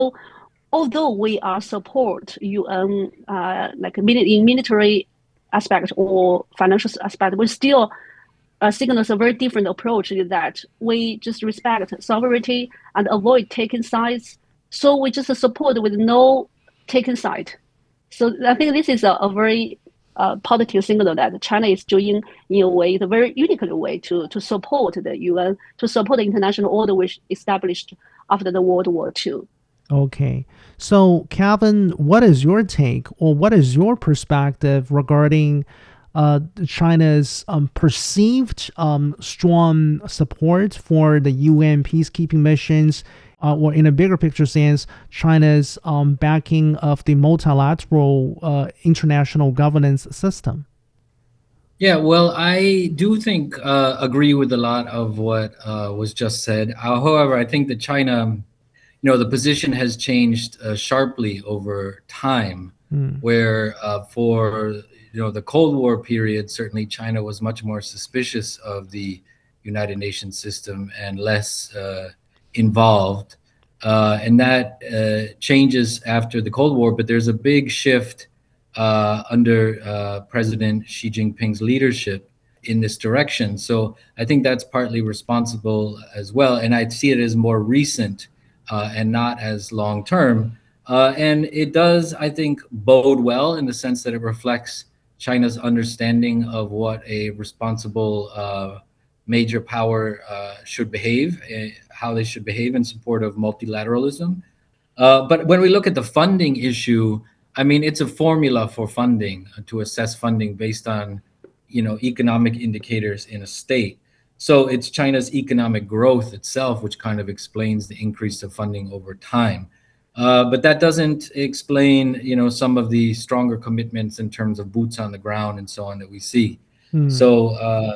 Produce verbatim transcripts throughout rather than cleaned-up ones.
although we are support U N uh, like in military aspect or financial aspect, we still uh, signals a very different approach is that we just respect sovereignty and avoid taking sides. So we just support with no taking side. So I think this is a, a very uh, positive signal that China is doing in a way, a very unique way to, to support the U N, to support the international order which established after the World War Two. Okay. So, Calvin, what is your take or what is your perspective regarding uh, China's um, perceived um, strong support for the U N peacekeeping missions, uh, or in a bigger picture sense, China's um, backing of the multilateral uh, international governance system? Yeah, well, I do think uh, agree with a lot of what uh, was just said. Uh, however, I think that China, you know, the position has changed uh, sharply over time, Mm. where uh, for you know the Cold War period, certainly China was much more suspicious of the United Nations system and less uh, involved, uh, and that uh, changes after the Cold War. But there's a big shift uh, under uh, President Xi Jinping's leadership in this direction. So I think that's partly responsible as well, and I see it as more recent uh, and not as long term. Uh, and it does, I think, bode well in the sense that it reflects China's understanding of what a responsible uh, major power uh, should behave, uh, how they should behave in support of multilateralism. Uh, but when we look at the funding issue, I mean, it's a formula for funding uh, to assess funding based on, you know, economic indicators in a state. So it's China's economic growth itself, which kind of explains the increase of funding over time. Uh, but that doesn't explain, you know, some of the stronger commitments in terms of boots on the ground and so on that we see. Mm. So, uh,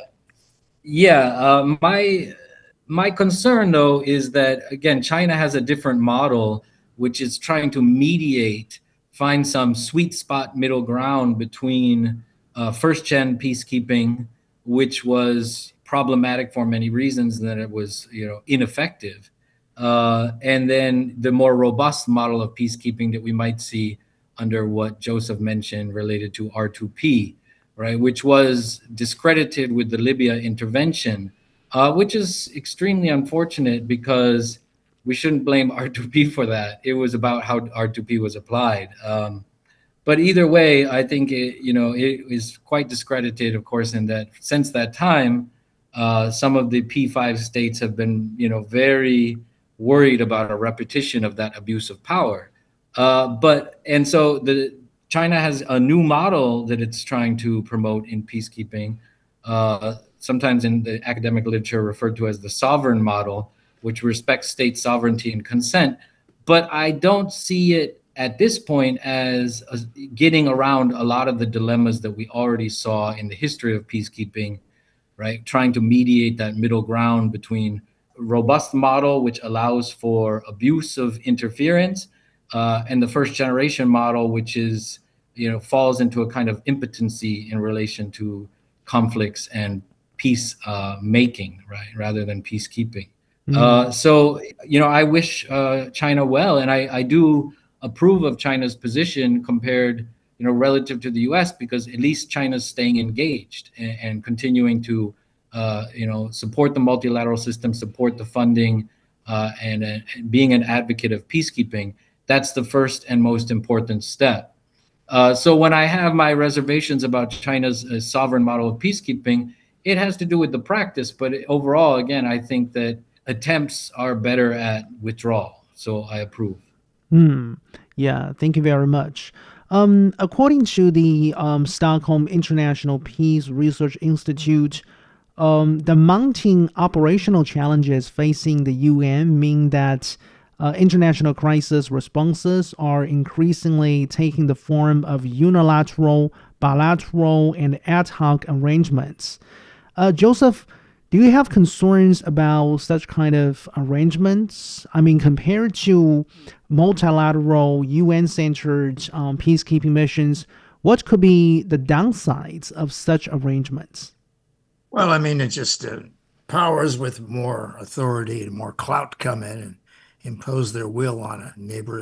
yeah, uh, my my concern though is that again, China has a different model, which is trying to mediate, find some sweet spot middle ground between uh, first gen peacekeeping, which was problematic for many reasons, and that it was you know ineffective, uh, and then the more robust model of peacekeeping that we might see under what Joseph mentioned related to R two P, right, which was discredited with the Libya intervention, uh, which is extremely unfortunate because we shouldn't blame R two P for that. It was about how R two P was applied. Um, but either way, I think it, you know, it is quite discredited, of course, in that since that time, uh, some of the P five states have been, you know, very worried about a repetition of that abuse of power. Uh, but and so the China has a new model that it's trying to promote in peacekeeping, uh, sometimes in the academic literature referred to as the sovereign model, which respects state sovereignty and consent. But I don't see it at this point as uh, getting around a lot of the dilemmas that we already saw in the history of peacekeeping, right? Trying to mediate that middle ground between a robust model, which allows for abuse of interference, uh, and the first generation model, which is, you know, falls into a kind of impotency in relation to conflicts and peace uh, making, right, rather than peacekeeping. Mm. Uh, so, you know, I wish uh, China well, and I, I do approve of China's position compared, you know, relative to the U S, because at least China's staying engaged and, and continuing to, uh, you know, support the multilateral system, support the funding, uh, and, uh, and being an advocate of peacekeeping. That's the first and most important step. Uh, so when I have my reservations about China's uh, sovereign model of peacekeeping, it has to do with the practice. But overall, again, I think that attempts are better at withdrawal. So I approve. Mm. Yeah, thank you very much. Um, according to the um, Stockholm International Peace Research Institute, um, the mounting operational challenges facing the U N mean that uh, international crisis responses are increasingly taking the form of unilateral, bilateral, and ad hoc arrangements. Uh, Joseph, do you have concerns about such kind of arrangements? I mean, compared to multilateral U N-centered um, peacekeeping missions, what could be the downsides of such arrangements? Well, I mean, it's just uh, powers with more authority and more clout come in and impose their will on a neighbor